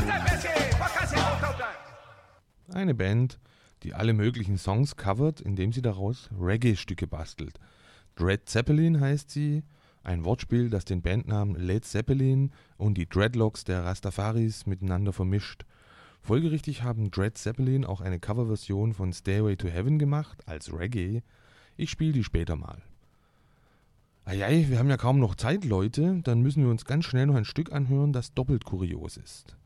Eine Band, die alle möglichen Songs covert, indem sie daraus Reggae-Stücke bastelt. Dread Zeppelin heißt sie, ein Wortspiel, das den Bandnamen Led Zeppelin und die Dreadlocks der Rastafaris miteinander vermischt. Folgerichtig haben Dread Zeppelin auch eine Coverversion von Stairway to Heaven gemacht, als Reggae. Ich spiele die später mal. Eieiei, wir haben ja kaum noch Zeit, Leute, dann müssen wir uns ganz schnell noch ein Stück anhören, das doppelt kurios ist.